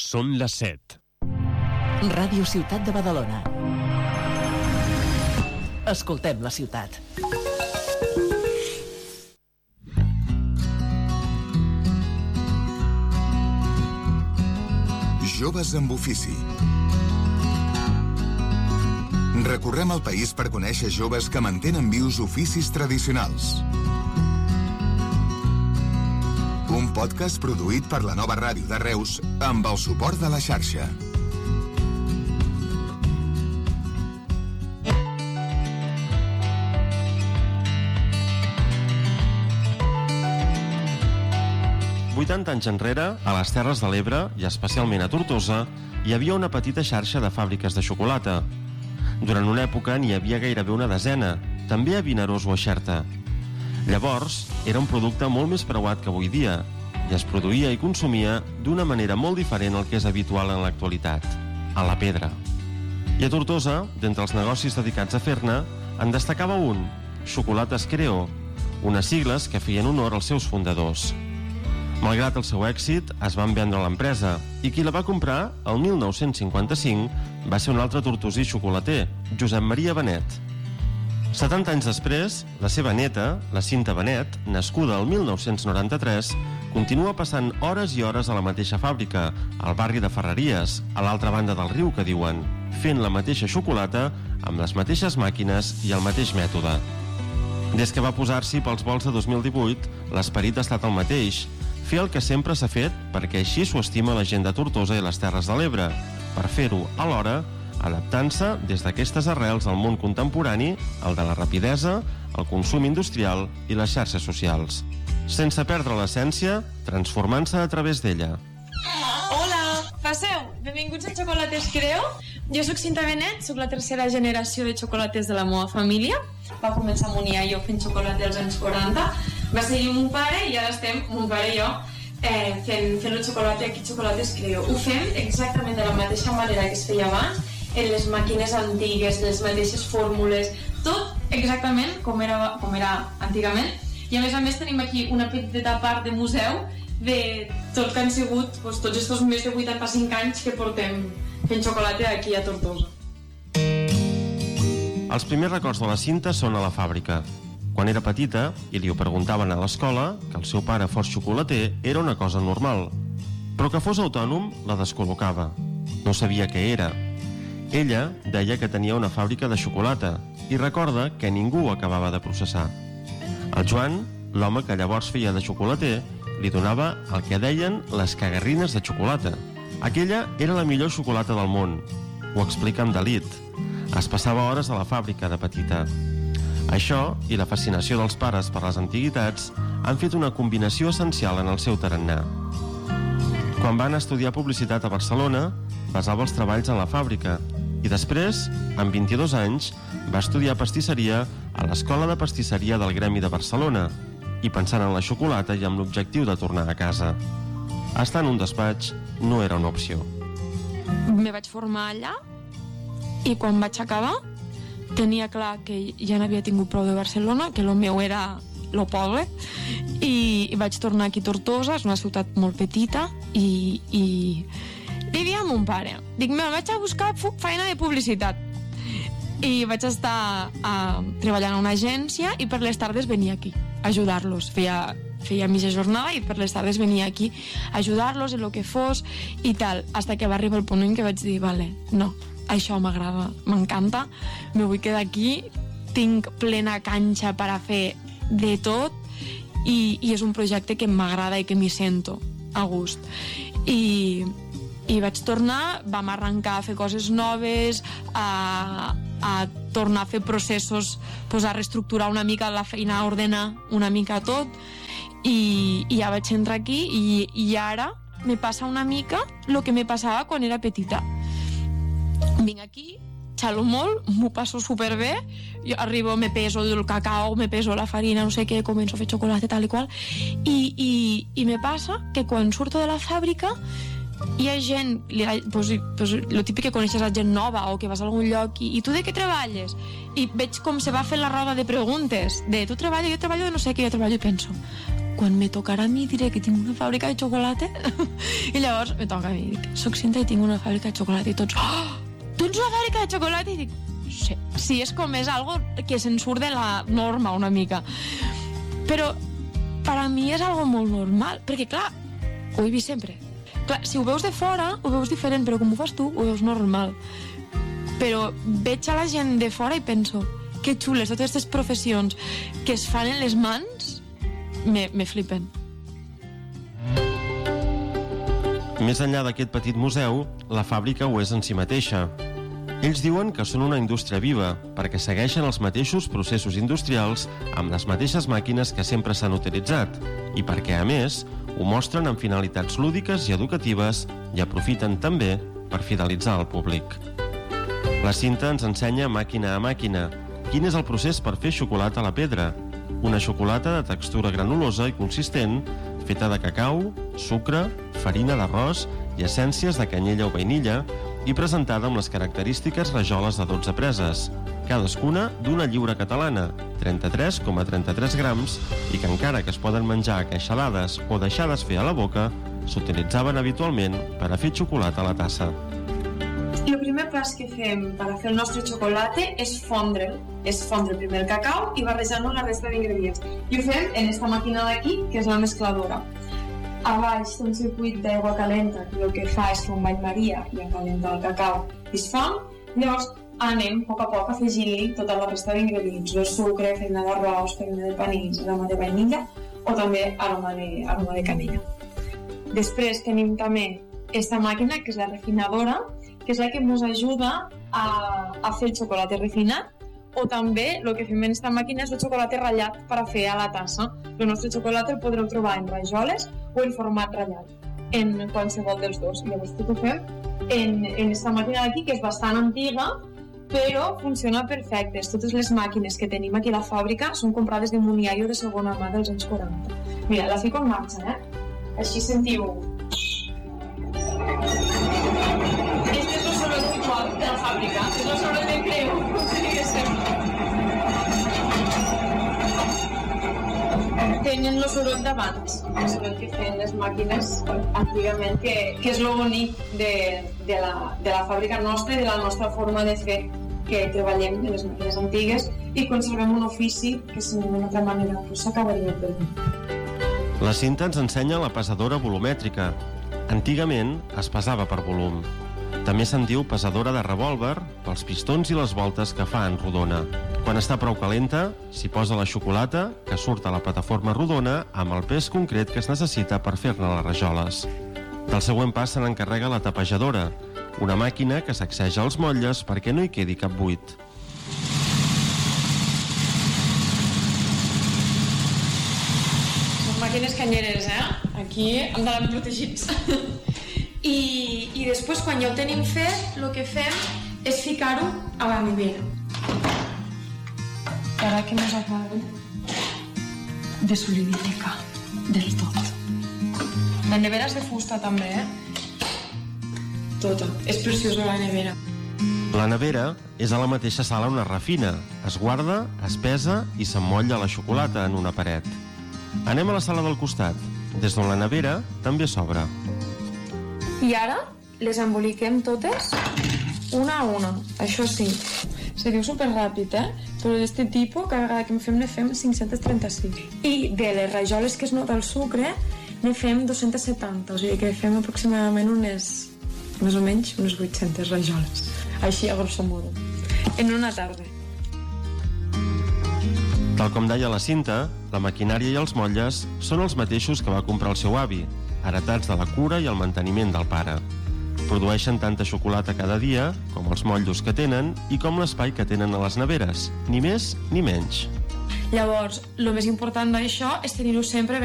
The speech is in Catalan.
Són les 7. Ràdio Ciutat de Badalona. Escoltem la ciutat. Joves amb ofici. Recorrem el país per conèixer joves que mantenen vius oficis tradicionals. Un podcast produït per la Nova Ràdio de Reus amb el suport de la xarxa. «80 anys enrere, a les Terres de l'Ebre, i especialment a Tortosa, hi havia una petita xarxa de fàbriques de xocolata. Durant una època n'hi havia gairebé una desena, també a Vinaròs o a Xerta. Llavors, era un producte molt més preuat que avui dia, i es produïa i consumia d'una manera molt diferent al que és habitual en l'actualitat, a la pedra. I a Tortosa, d'entre els negocis dedicats a fer-ne, en destacava un, Xocolates Creó, unes sigles que feien honor als seus fundadors. Malgrat el seu èxit, es van vendre a l'empresa, i qui la va comprar, el 1955, va ser un altre tortosí xocolater, Josep Maria Benet. 70 anys després, la seva neta, la Cinta Benet, nascuda el 1993, continua passant hores i hores a la mateixa fàbrica, al barri de Ferreries, a l'altra banda del riu, que diuen, fent la mateixa xocolata, amb les mateixes màquines i el mateix mètode. Des que va posar-s'hi pels vols de 2018, l'esperit ha estat el mateix, fer el que sempre s'ha fet perquè així s'ho estima la gent de Tortosa i les Terres de l'Ebre, per fer-ho, alhora, adaptant-se des d'aquestes arrels al món contemporani, el de la rapidesa, el consum industrial i les xarxes socials. Sense perdre l'essència, transformant-se a través d'ella. Hola, passeu, benvinguts a Xocolates Creo. Jo sóc Cinta Benet, sóc la tercera generació de xocolates de la meva família. Va començar amb un iaio fent xocolata als anys 40, va seguir mon pare i ara estem, mon pare i jo, fent el xocolata aquí, Xocolates Creo. Ho fem exactament de la mateixa manera que es feia abans, en les màquines antigues, les mateixes fórmules, tot exactament com era antigament. I a més tenim aquí una petita part de museu de tot que han sigut tots aquests més de 85 anys que portem fent xocolata aquí a Tortosa. Els primers records de la Cinta són a la fàbrica. Quan era petita, i li ho preguntaven a l'escola, que el seu pare fos xocolater era una cosa normal. Però que fos autònom la descol·locava. No sabia què era. Ella deia que tenia una fàbrica de xocolata i recorda que ningú acabava de processar. El Joan, l'home que llavors feia de xocolater, li donava el que deien les cagarrines de xocolata. Aquella era la millor xocolata del món. Ho explica amb delit. Es passava hores a la fàbrica de petita. Això i la fascinació dels pares per les antiguitats han fet una combinació essencial en el seu tarannà. Quan van estudiar publicitat a Barcelona, basava els treballs a la fàbrica i després, amb 22 anys, va estudiar pastisseria a l'Escola de Pastisseria del Gremi de Barcelona i pensant en la xocolata i amb l'objectiu de tornar a casa. Estar en un despatx no era una opció. Me vaig formar allà i quan vaig acabar tenia clar que ja n'havia tingut prou de Barcelona, que el meu era el poble, i vaig tornar aquí a Tortosa, és una ciutat molt petita, i li dia a mon pare, dic, vaig a buscar feina de publicitat, i vaig estar treballant a una agència i per les tardes venia aquí a ajudar-los, feia mitja jornada i per les tardes venia aquí a ajudar-los en el que fos i tal, hasta que va arribar el punt en què vaig dir, vale, no, això m'agrada, m'encanta, me vull quedar aquí, tinc plena canxa per a fer de tot i és un projecte que m'agrada i que m'hi sento a gust. I vaig tornar, vam arrencar a fer coses noves, a tornar a fer processos, a reestructurar una mica la feina, a ordenar una mica tot i ja vaig entrar aquí i ara me passa una mica el que me passava quan era petita. Vinc aquí, xalo molt, m'ho passo superbé, jo arribo, me peso el cacao, me peso la farina, no sé què, començo a fer xocolata tal i qual, i me passa que quan surto de la fàbrica hi ha gent, lo típic que coneixes a gent nova o que vas a algun lloc i tu de què treballes? I veig com se va fent la roda de preguntes de tu treballes, jo treballo de no sé què, jo treballo i penso quan me tocarà a mi diré que tinc una fàbrica de xocolata. I llavors me toca a mi, dic, soc Cinta i tinc una fàbrica de xocolata. I tots, oh, tens una fàbrica de xocolata? I dic, sí, és com és algo que se'n surt de la norma una mica. Però per a mi és algo molt normal, perquè clar, ho he vist sempre. Clar, si ho veus de fora, ho veus diferent, però com ho fas tu, ho veus normal. Però veig a la gent de fora i penso, que xules totes aquestes professions que es fan en les mans, me flipen. Més enllà d'aquest petit museu, la fàbrica ho és en si mateixa. Ells diuen que són una indústria viva, perquè segueixen els mateixos processos industrials amb les mateixes màquines que sempre s'han utilitzat, i perquè, a més, ho mostren amb finalitats lúdiques i educatives i aprofiten també per fidelitzar el públic. La Cinta ens ensenya màquina a màquina quin és el procés per fer xocolata a la pedra. Una xocolata de textura granulosa i consistent, feta de cacau, sucre, farina d'arròs i essències de canyella o vainilla, i presentada amb les característiques rajoles de 12 preses, cadascuna d'una lliura catalana, 33,33 grams, i que encara que es poden menjar queixalades o deixar desfer a la boca, s'utilitzaven habitualment per a fer xocolata a la tassa. El primer pas que fem per a fer el nostre xocolata és fondre primer el cacau i barrejar-lo amb la resta d'ingredients. I ho fem en esta màquina d'aquí, que és la mescladora. A baix té un circuit d'aigua calenta que el que fa és fer un bany maria i encalenta el cacau i es fon. Llavors anem a poc afegint-li tota la resta d'ingredients, el sucre, farina d'arròs, farina de panís, aroma de vainilla o també aroma de canella. Després tenim també aquesta màquina que és la refinadora, que és la que ens ajuda a fer el xocolata refinat, o també el que fem en aquesta màquina és el xocolata ratllat per a fer a la tassa. El nostre xocolata el podreu trobar en rajoles o en format ratllat, en qualsevol dels dos. Llavors tot ho fem en aquesta màquina d'aquí, que és bastant antiga, però funciona perfecte. Totes les màquines que tenim aquí a la fàbrica són comprades de Muniaio de segona mà dels anys 40. Mira, la fico en marxa, Així sentiu. Este és el soroll habitual de la fàbrica, és el soroll de creu, tenen el soroll d'abans, el soroll que feien les màquines antigament, que és el bonic de la fàbrica nostra i de la nostra forma de fer, que treballem en les màquines antigues i conservem un ofici que, si d'una altra manera, s'acabaria perdent. La Cinta ens ensenya la pesadora volumètrica. Antigament es pesava per volum. També se'n diu pesadora de revòlver pels pistons i les voltes que fa en rodona. Quan està prou calenta, s'hi posa la xocolata, que surt a la plataforma rodona amb el pes concret que es necessita per fer-ne les rajoles. Del següent pas se n'encarrega la tapejadora, una màquina que sacseja els motlles perquè no hi quedi cap buit. Són màquines canyeres, Aquí hem d'anar protegits. I després, quan ja ho tenim fet, el que fem és ficar-ho a la nevera. Ara que ens acabem de solidificar del tot. La nevera és de fusta també, Tota. És preciosa la nevera. La nevera és a la mateixa sala on es refina, es guarda, es pesa i s'emmotlla la xocolata en una paret. Anem a la sala del costat, des d'on la nevera també s'obre. I ara les emboliquem totes una a una, això sí. Se diu superràpid, però d'aquest tipus, cada vegada que en fem, ne fem 536. I de les rajoles que es nota el sucre, ne fem 270, o sigui que fem aproximadament més o menys unes 800 rajoles. Així, a grosso modo. En una tarda. Tal com deia la Cinta, la maquinària i els motlles són els mateixos que va comprar el seu avi, heretats de la cura i el manteniment del pare. Produeixen tanta xocolata cada dia com els motllos que tenen i com l'espai que tenen a les neveres, ni més ni menys. Llavors, el més important d'això és tenir-ho sempre